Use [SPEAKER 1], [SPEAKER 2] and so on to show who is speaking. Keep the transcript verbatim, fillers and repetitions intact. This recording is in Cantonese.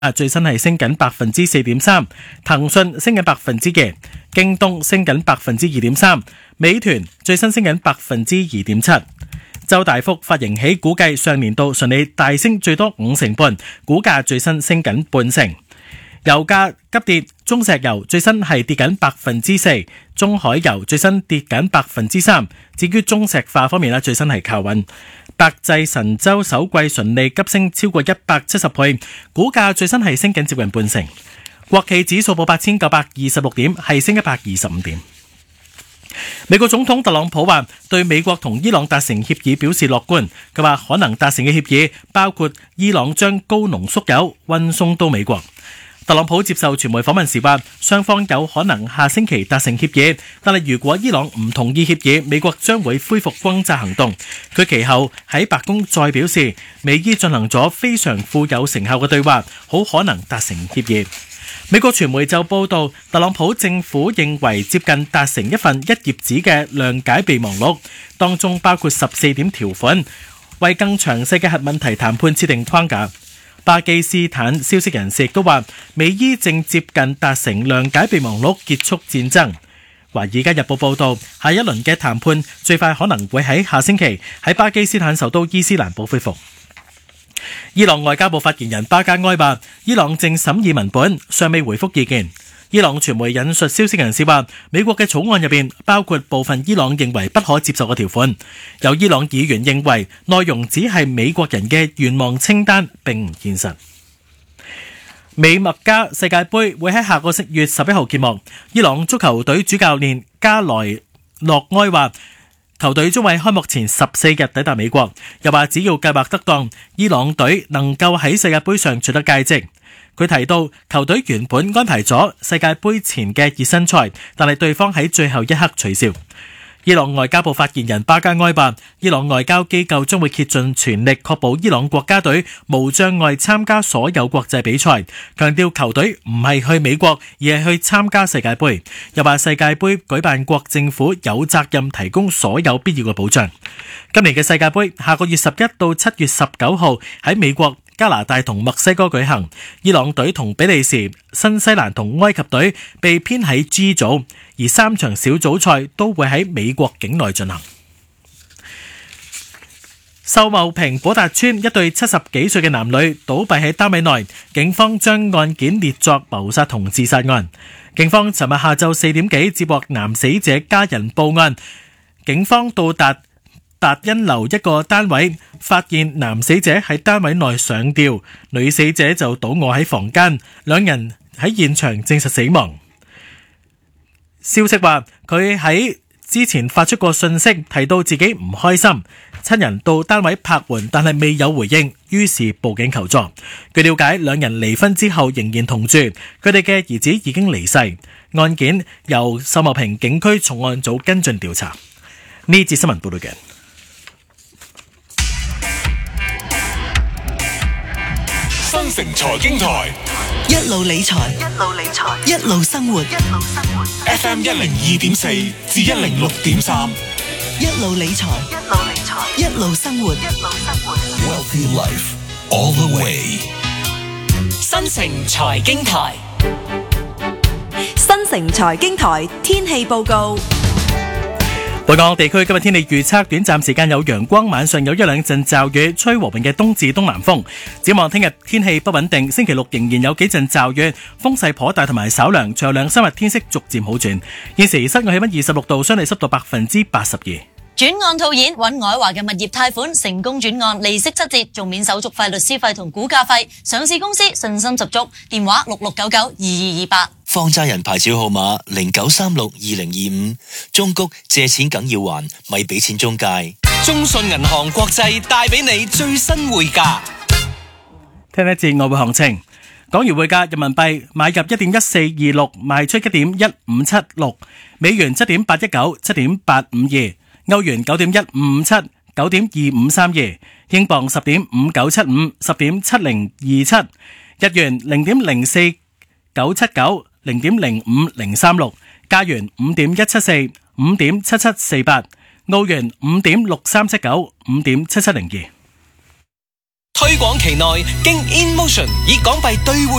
[SPEAKER 1] 啊，最新係升緊百分之四點三，騰訊升緊百分之二，京東升緊百分之二點三，美團最新升緊百分之二點七。周大福發盈喜估計上年度順利大升最多五成半，股價最新升緊半成。油價急跌，中石油最新係跌緊百分之四，中海油最新跌緊百分之三。至於中石化方面咧，最新係靠穩。百濟神州首季純利急升超過一百七十倍，股價最新係升緊接近半成。國企指數報八千九百二十六點，係升一百二十五點。美國總統特朗普話對美國同伊朗達成協議表示樂觀，佢話可能達成嘅協議包括伊朗將高濃縮鈾運送到美國。特朗普接受傳媒訪問時話，雙方有可能下星期達成協議，但係如果伊朗唔同意協議，美國將會恢復轟炸行動。佢其後喺白宮再表示，美伊進行咗非常富有成效嘅對話，好可能達成協議。美國傳媒就報道，特朗普政府認為接近達成一份一頁紙嘅諒解備忘錄，當中包括十四點條款，為更詳細嘅核問題談判設定框架。巴基斯坦消息人士亦都話，美伊正接近達成諒解備忘錄，結束戰爭。華爾街日報報道，下一輪嘅談判最快可能會喺下星期喺巴基斯坦首都伊斯蘭堡恢復。伊朗外交部發言人巴加埃話，伊朗正審議文本，尚未回覆意見。伊朗傳媒引述消息人士話，美國嘅草案入邊包括部分伊朗認為不可接受嘅條款，有伊朗議員認為內容只係美國人嘅願望清單，並唔現實。美墨加世界盃會喺下個月十一號揭幕，伊朗足球隊主教練加萊諾埃話，球隊將喺開幕前十四日抵達美國，又話只要計劃得當，伊朗隊能夠喺世界盃上取得佳績。佢提到球隊原本安排咗世界盃前嘅熱身賽，但係對方喺最後一刻取消。伊朗外交部發言人巴加埃話，伊朗外交機構將會竭盡全力確保伊朗國家隊無障礙參加所有國際比賽，強調球隊唔係去美國，而係去參加世界盃。又話世界盃舉辦國政府有責任提供所有必要嘅保障。今年嘅世界盃下個月十一到七月十九號喺美國、加拿大同墨西哥舉行，伊朗隊同比利時、新西蘭同埃及隊被編喺 G 組，而三場小組賽都會喺美國境內進行。秀茂坪寶達邨一對七十幾歲嘅男女倒斃喺單位內，警方將案件列作謀殺同自殺案。警方尋日下晝四點幾接獲男死者家人報案，警方到達達欣樓一個單位，發現男死者喺單位內上吊，女死者就倒卧喺房間，兩人喺現場證實死亡。消息話佢喺之前發出過訊息，提到自己唔開心，親人到單位拍門，但係未有回應，於是報警求助。據了解，兩人離婚之後仍然同住，佢哋嘅兒子已經離世。案件由秀茂坪警區重案組跟進調查。呢節新聞報道嘅。
[SPEAKER 2] 新城財經台，
[SPEAKER 3] 一路理財，一路理財，一路生活，一路生活。
[SPEAKER 2] F M 一零二點四至一零六點三，
[SPEAKER 3] 一路理財，一路理財，一路生活，一路生活。
[SPEAKER 2] Wealthy Life all the way。
[SPEAKER 4] 新城財經台，
[SPEAKER 5] 新城財經台天氣報告。
[SPEAKER 1] 本港地區今日天氣預測，短暫時間有陽光，晚上有一兩陣驟雨，吹和緩嘅東至東南風。展望聽日天氣不穩定，星期六仍然有幾陣驟雨，風勢頗大同埋稍涼，隨後兩三日天色逐漸好轉。現時室外氣溫二十六度，相對濕度百分之八十二。
[SPEAKER 4] 轉案套現，揾愛華嘅物業貸款成功轉案，利息七折，仲免手續費、律師費同估價費。上市公司信心十足，電話六六九九二二二八。
[SPEAKER 6] 放債人牌照號碼零九三六二零二五。中谷借錢梗要還，咪俾錢中介。
[SPEAKER 7] 中信銀行國際帶俾你最新匯價。
[SPEAKER 1] 聽一節外匯行情，港元匯價：人民幣買入一點一四二六，賣出一點一五七六；美元七點八一九，七點八五二。歐元九點一五五七，九點二五三二，英鎊十點五九七五，十點七零二七，日元零點零四九七九，零點零五零三六，加元五點一七四，五點七七四八，澳元五點六三七九，五點七七零二。
[SPEAKER 7] 推廣期內經 InMotion以港幣兌換